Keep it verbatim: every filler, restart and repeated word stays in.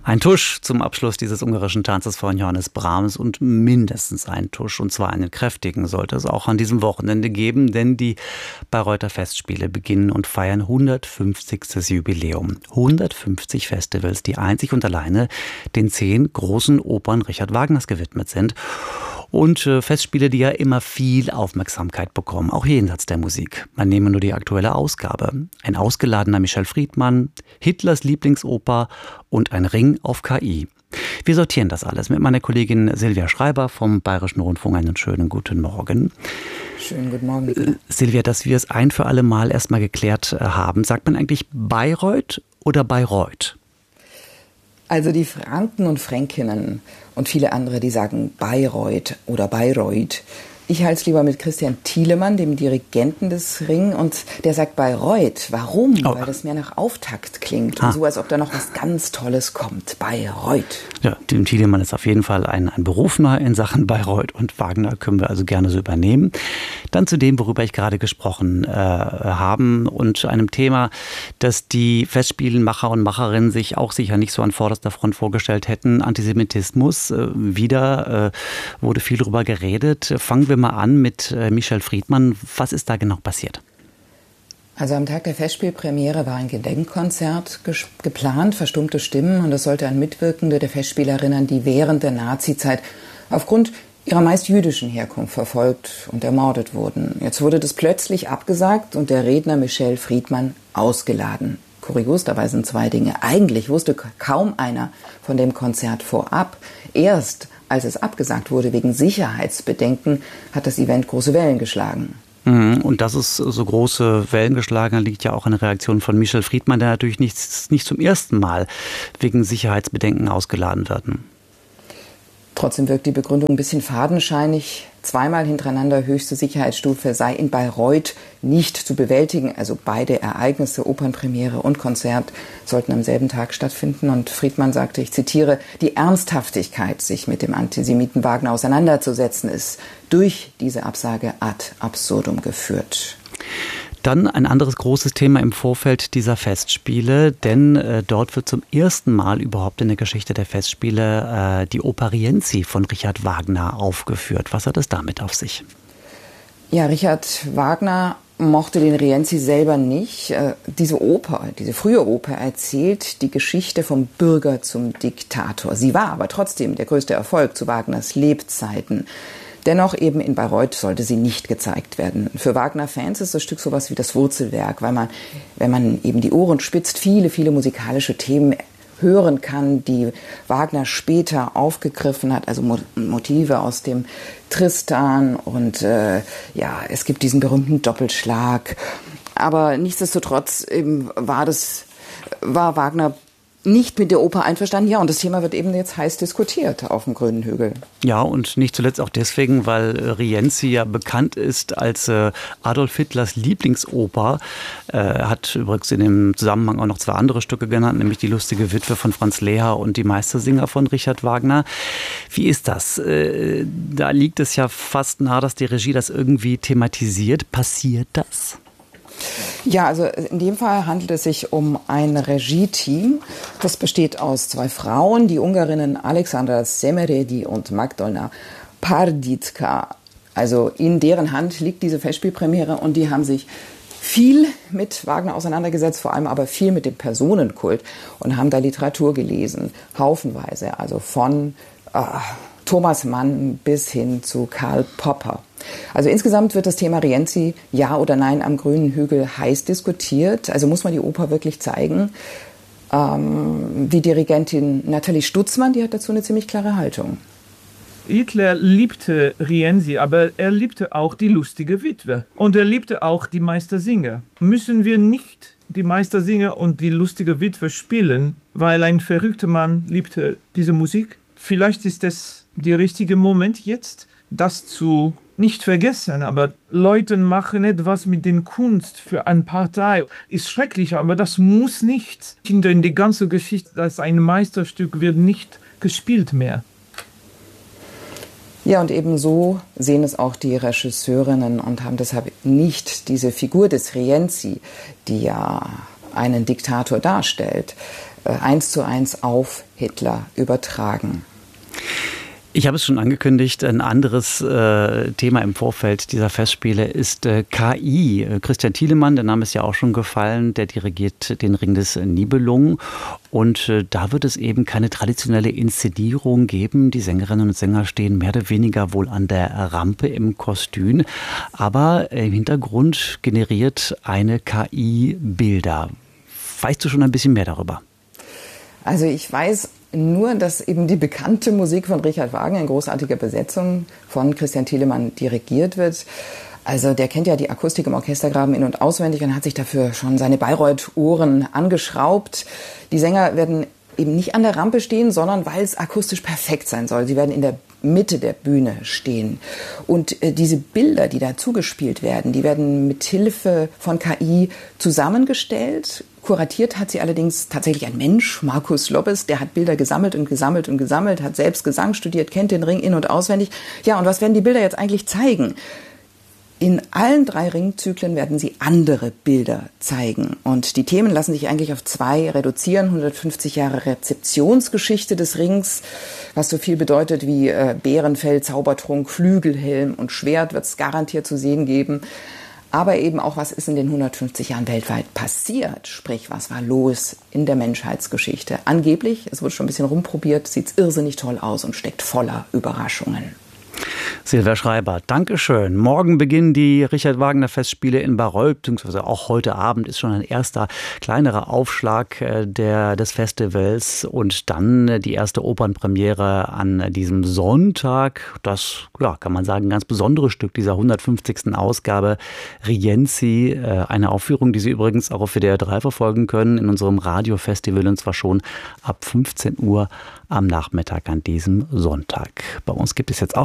Ein Tusch zum Abschluss dieses ungarischen Tanzes von Johannes Brahms und mindestens ein Tusch, und zwar einen kräftigen, sollte es auch an diesem Wochenende geben, denn die Bayreuther Festspiele beginnen und feiern hundertfünfzigstes Jubiläum. hundertfünfzig Festivals, die einzig und alleine den zehn großen Opern Richard Wagners gewidmet sind. Und äh, Festspiele, die ja immer viel Aufmerksamkeit bekommen, auch jenseits der Musik. Man nehme nur die aktuelle Ausgabe. Ein ausgeladener Michel Friedmann, Hitlers Lieblingsoper und ein Ring auf K I. Wir sortieren das alles mit meiner Kollegin Silvia Schreiber vom Bayerischen Rundfunk. Einen schönen guten Morgen. Schönen guten Morgen. Äh, Silvia, dass wir es ein für alle Mal erstmal geklärt äh, haben. Sagt man eigentlich Bayreuth oder Bayreuth? Also die Franken und Fränkinnen und viele andere, die sagen Bayreuth oder Bayreuth. Ich halte es lieber mit Christian Thielemann, dem Dirigenten des Ring, und der sagt Bayreuth. Warum? Oh. Weil das mehr nach Auftakt klingt. Ah. Und so, als ob da noch was ganz Tolles kommt. Bayreuth. Ja, dem Thielemann ist auf jeden Fall ein, ein Berufener in Sachen Bayreuth und Wagner, können wir also gerne so übernehmen. Dann zu dem, worüber ich gerade gesprochen äh, haben, und einem Thema, das die Festspielmacher und Macherinnen sich auch sicher nicht so an vorderster Front vorgestellt hätten. Antisemitismus. Äh, wieder äh, wurde viel darüber geredet. Fangen wir mal an mit äh, Michel Friedmann. Was ist da genau passiert? Also am Tag der Festspielpremiere war ein Gedenkkonzert ges- geplant, verstummte Stimmen, und das sollte an Mitwirkende der Festspiele erinnern, die während der Nazizeit aufgrund ihrer meist jüdischen Herkunft verfolgt und ermordet wurden. Jetzt wurde das plötzlich abgesagt und der Redner Michel Friedmann ausgeladen. Kurios dabei sind zwei Dinge. Eigentlich wusste kaum einer von dem Konzert vorab. Erst als es abgesagt wurde wegen Sicherheitsbedenken, hat das Event große Wellen geschlagen. Und dass es so große Wellen geschlagen hat, liegt ja auch an der Reaktion von Michel Friedmann, der natürlich nicht, nicht zum ersten Mal wegen Sicherheitsbedenken ausgeladen wird. Trotzdem wirkt die Begründung ein bisschen fadenscheinig. Zweimal hintereinander höchste Sicherheitsstufe sei in Bayreuth nicht zu bewältigen. Also beide Ereignisse, Opernpremiere und Konzert, sollten am selben Tag stattfinden. Und Friedmann sagte, ich zitiere, die Ernsthaftigkeit, sich mit dem Antisemiten Wagner auseinanderzusetzen, ist durch diese Absage ad absurdum geführt. Dann ein anderes großes Thema im Vorfeld dieser Festspiele, denn äh, dort wird zum ersten Mal überhaupt in der Geschichte der Festspiele äh, die Oper Rienzi von Richard Wagner aufgeführt. Was hat es damit auf sich? Ja, Richard Wagner mochte den Rienzi selber nicht. Äh, diese Oper, diese frühe Oper erzählt die Geschichte vom Bürger zum Diktator. Sie war aber trotzdem der größte Erfolg zu Wagners Lebzeiten. Dennoch eben in Bayreuth sollte sie nicht gezeigt werden. Für Wagner-Fans ist das Stück sowas wie das Wurzelwerk, weil man, wenn man eben die Ohren spitzt, viele, viele musikalische Themen hören kann, die Wagner später aufgegriffen hat, also Motive aus dem Tristan, und äh, ja, es gibt diesen berühmten Doppelschlag. Aber nichtsdestotrotz eben war das, war Wagner nicht mit der Oper einverstanden. Ja, und das Thema wird eben jetzt heiß diskutiert auf dem Grünen Hügel. Ja, und nicht zuletzt auch deswegen, weil Rienzi ja bekannt ist als äh, Adolf Hitlers Lieblingsoper. Er äh, hat übrigens in dem Zusammenhang auch noch zwei andere Stücke genannt, nämlich die Lustige Witwe von Franz Lehár und die Meistersinger von Richard Wagner. Wie ist das? Äh, da liegt es ja fast nahe, dass die Regie das irgendwie thematisiert. Passiert das? Ja, also in dem Fall handelt es sich um ein Regie-Team. Das besteht aus zwei Frauen, die Ungarinnen Alexandra Szemeredi und Magdolna Parditzka. Also in deren Hand liegt diese Festspielpremiere, und die haben sich viel mit Wagner auseinandergesetzt, vor allem aber viel mit dem Personenkult, und haben da Literatur gelesen, haufenweise, also von äh, Thomas Mann bis hin zu Karl Popper. Also insgesamt wird das Thema Rienzi, ja oder nein, am Grünen Hügel heiß diskutiert. Also muss man die Oper wirklich zeigen. Ähm, die Dirigentin Nathalie Stutzmann, die hat dazu eine ziemlich klare Haltung. Hitler liebte Rienzi, aber er liebte auch die Lustige Witwe. Und er liebte auch die Meistersinger. Müssen wir nicht die Meistersinger und die Lustige Witwe spielen, weil ein verrückter Mann liebte diese Musik? Vielleicht ist es der richtige Moment jetzt, das zu nicht vergessen, aber Leute machen etwas mit der Kunst für eine Partei. Ist schrecklich, aber das muss nicht. In die ganze Geschichte, dass ein Meisterstück wird nicht gespielt mehr. Ja, und eben so sehen es auch die Regisseurinnen und haben deshalb nicht diese Figur des Rienzi, die ja einen Diktator darstellt, äh, eins zu eins auf Hitler übertragen. Ich habe es schon angekündigt, ein anderes äh, Thema im Vorfeld dieser Festspiele ist äh, K I. Christian Thielemann, der Name ist ja auch schon gefallen, der dirigiert den Ring des Nibelungen. Und äh, da wird es eben keine traditionelle Inszenierung geben. Die Sängerinnen und Sänger stehen mehr oder weniger wohl an der Rampe im Kostüm. Aber im Hintergrund generiert eine K I Bilder. Weißt du schon ein bisschen mehr darüber? Also ich weiß nur, dass eben die bekannte Musik von Richard Wagner in großartiger Besetzung von Christian Thielemann dirigiert wird. Also der kennt ja die Akustik im Orchestergraben in- und auswendig und hat sich dafür schon seine Bayreuth-Ohren angeschraubt. Die Sänger werden eben nicht an der Rampe stehen, sondern weil es akustisch perfekt sein soll. Sie werden in der Mitte der Bühne stehen. Und äh, diese Bilder, die da zugespielt werden, die werden mit Hilfe von K I zusammengestellt. Kuratiert hat sie allerdings tatsächlich ein Mensch, Markus Lobbes, der hat Bilder gesammelt und gesammelt und gesammelt, hat selbst Gesang studiert, kennt den Ring in- und auswendig. Ja, und was werden die Bilder jetzt eigentlich zeigen? In allen drei Ringzyklen werden sie andere Bilder zeigen. Und die Themen lassen sich eigentlich auf zwei reduzieren. hundertfünfzig Jahre Rezeptionsgeschichte des Rings, was so viel bedeutet wie äh, Bärenfell, Zaubertrunk, Flügelhelm und Schwert wird es garantiert zu sehen geben. Aber eben auch, was ist in den hundertfünfzig Jahren weltweit passiert? Sprich, was war los in der Menschheitsgeschichte? Angeblich, es wurde schon ein bisschen rumprobiert, sieht es irrsinnig toll aus und steckt voller Überraschungen. Silvia Schreiber, Dankeschön. Morgen beginnen die Richard-Wagner-Festspiele in Bayreuth, beziehungsweise auch heute Abend ist schon ein erster kleinerer Aufschlag der, des Festivals und dann die erste Opernpremiere an diesem Sonntag. Das, ja, kann man sagen, ein ganz besonderes Stück dieser hundertfünfzigsten Ausgabe Rienzi. Eine Aufführung, die Sie übrigens auch auf W D R drei verfolgen können in unserem Radiofestival und zwar schon ab fünfzehn Uhr am Nachmittag an diesem Sonntag. Bei uns gibt es jetzt auch